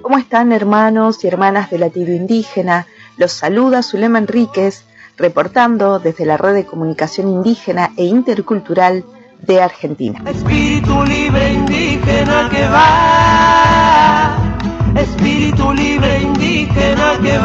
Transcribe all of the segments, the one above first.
¿Cómo están, hermanos y hermanas de Latido Indígena? Los saluda Zulema Enríquez, reportando desde la Red de Comunicación Indígena e Intercultural de Argentina. Espíritu libre indígena que va, espíritu libre indígena que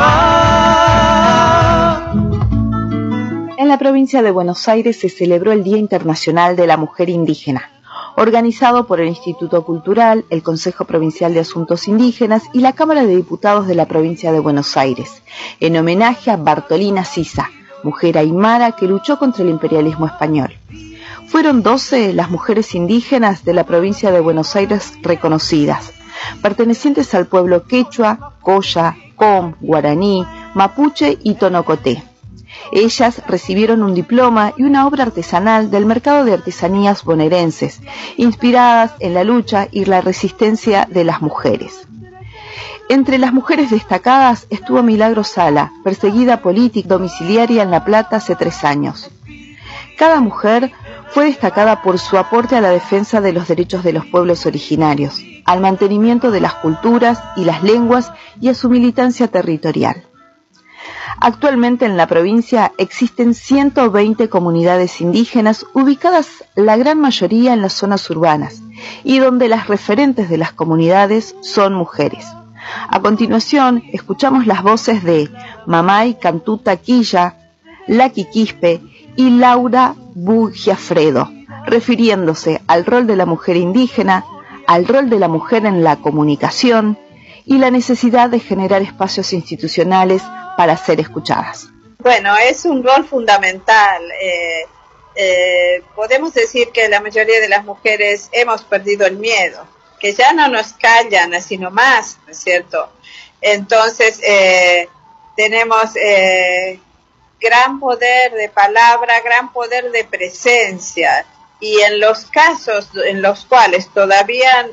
va. En la provincia de Buenos Aires se celebró el Día Internacional de la Mujer Indígena, organizado por el Instituto Cultural, el Consejo Provincial de Asuntos Indígenas y la Cámara de Diputados de la provincia de Buenos Aires, en homenaje a Bartolina Sisa, mujer aymara que luchó contra el imperialismo español. Fueron 12 las mujeres indígenas de la provincia de Buenos Aires reconocidas, pertenecientes al pueblo quechua, coya, com, guaraní, mapuche y tonocoté. Ellas recibieron un diploma y una obra artesanal del mercado de artesanías bonaerenses, inspiradas en la lucha y la resistencia de las mujeres. Entre las mujeres destacadas estuvo Milagro Sala, perseguida política domiciliaria en La Plata hace 3 años. Cada mujer fue destacada por su aporte a la defensa de los derechos de los pueblos originarios, al mantenimiento de las culturas y las lenguas y a su militancia territorial. Actualmente en la provincia existen 120 comunidades indígenas ubicadas la gran mayoría en las zonas urbanas y donde las referentes de las comunidades son mujeres. A continuación escuchamos las voces de Mamay Cantuta Quilla, Laki Quispe y Laura Bugiafredo, refiriéndose al rol de la mujer indígena, al rol de la mujer en la comunicación y la necesidad de generar espacios institucionales para ser escuchadas. Bueno, es un rol fundamental. Podemos decir que la mayoría de las mujeres hemos perdido el miedo, que ya no nos callan así nomás, ¿no es cierto? Entonces, tenemos gran poder de palabra, gran poder de presencia, y en los casos en los cuales todavía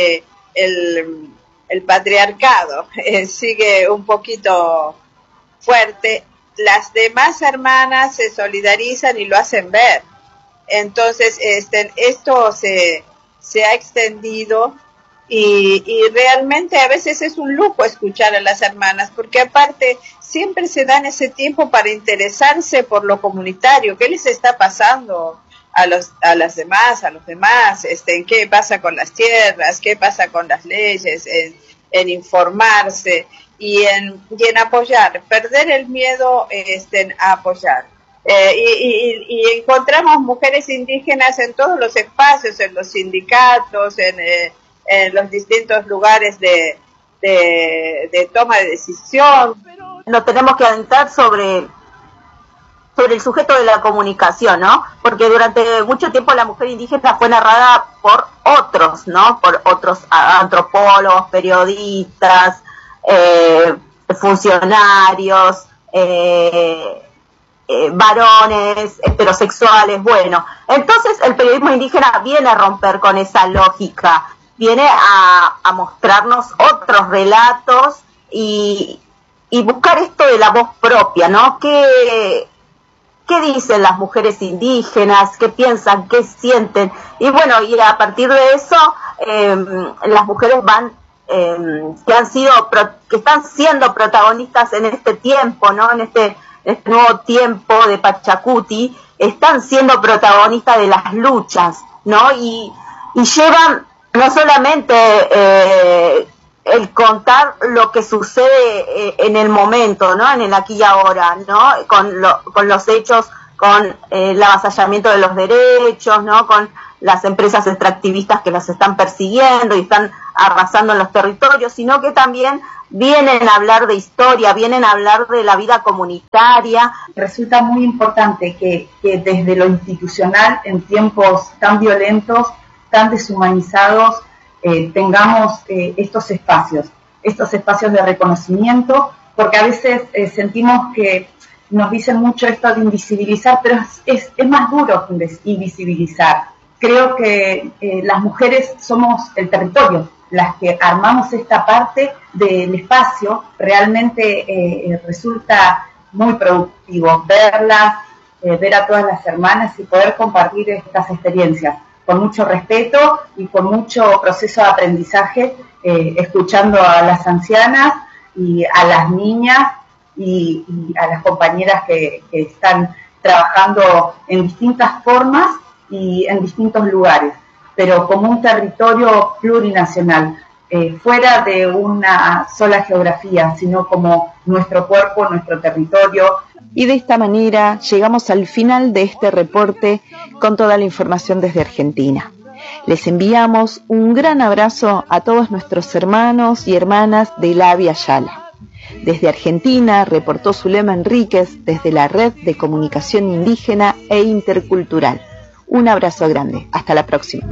el patriarcado sigue un poquito fuerte, las demás hermanas se solidarizan y lo hacen ver. Entonces esto se ha extendido y realmente a veces es un lujo escuchar a las hermanas, porque aparte siempre se dan ese tiempo para interesarse por lo comunitario, qué les está pasando a los demás, en qué pasa con las tierras, qué pasa con las leyes, en informarse y en apoyar, perder el miedo a apoyar. Y encontramos mujeres indígenas en todos los espacios, en los sindicatos, en los distintos lugares de toma de decisión. Nos tenemos que adentrar sobre el sujeto de la comunicación, ¿no? Porque durante mucho tiempo la mujer indígena fue narrada por otros, ¿no? Por otros antropólogos, periodistas, funcionarios, varones, heterosexuales, bueno. Entonces el periodismo indígena viene a romper con esa lógica, viene a mostrarnos otros relatos y buscar esto de la voz propia, ¿no? ¿Qué dicen las mujeres indígenas? ¿Qué piensan? ¿Qué sienten? Y bueno, y a partir de eso, las mujeres que están siendo protagonistas en este tiempo, ¿no? En este nuevo tiempo de Pachacuti, están siendo protagonistas de las luchas, ¿no? Y llevan no solamente el contar lo que sucede en el momento, ¿no? En el aquí y ahora, ¿no? Con los hechos, con el avasallamiento de los derechos, ¿no? Con las empresas extractivistas que las están persiguiendo y están arrasando en los territorios, sino que también vienen a hablar de historia, vienen a hablar de la vida comunitaria. Resulta muy importante que desde lo institucional, en tiempos tan violentos, tan deshumanizados, tengamos estos espacios de reconocimiento, porque a veces sentimos que nos dicen mucho esto de invisibilizar, pero es más duro que invisibilizar. Creo que las mujeres somos el territorio, las que armamos esta parte del espacio. Realmente resulta muy productivo verlas, ver a todas las hermanas y poder compartir estas experiencias. mucho respeto y con mucho proceso de aprendizaje, escuchando a las ancianas y a las niñas y a las compañeras que están trabajando en distintas formas y en distintos lugares, pero como un territorio plurinacional, fuera de una sola geografía, sino como nuestro cuerpo, nuestro territorio. Y de esta manera llegamos al final de este reporte con toda la información desde Argentina. Les enviamos un gran abrazo a todos nuestros hermanos y hermanas de la Via Yala. Desde Argentina reportó Zulema Enríquez desde la Red de Comunicación Indígena e Intercultural. Un abrazo grande. Hasta la próxima.